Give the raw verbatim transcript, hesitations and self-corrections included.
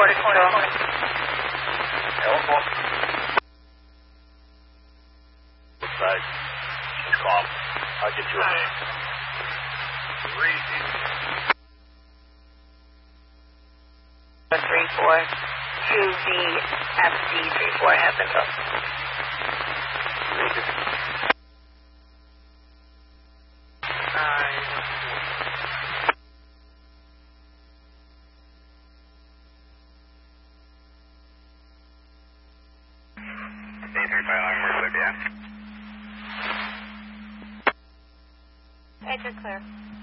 Quarter control. Helpful. Side. She's calm. I'll get you a name. Three. Three four two V F D three four Evansville. Nine. Eight three five nine. Where's it? Yeah. Exit clear.